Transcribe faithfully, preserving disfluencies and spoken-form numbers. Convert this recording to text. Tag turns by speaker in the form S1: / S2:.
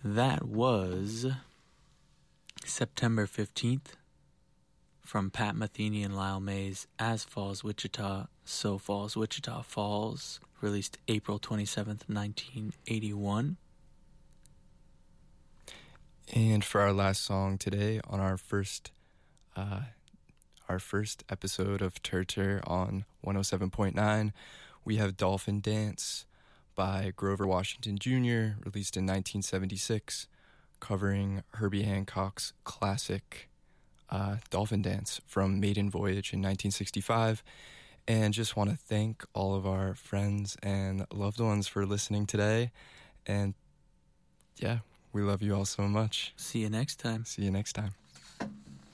S1: That was September fifteenth from Pat Metheny and Lyle Mays, As Falls Wichita, So Falls Wichita Falls, released April twenty-seventh, nineteen eighty-one.
S2: And for our last song today on our first uh, our first episode of Turtur on one oh seven point nine, we have Dolphin Dance by Grover Washington Junior, released in nineteen seventy-six, covering Herbie Hancock's classic uh, Dolphin Dance from Maiden Voyage in nineteen sixty-five. And just want to thank all of our friends and loved ones for listening today. And yeah, we love you all so much.
S1: See you next time.
S2: See you next time.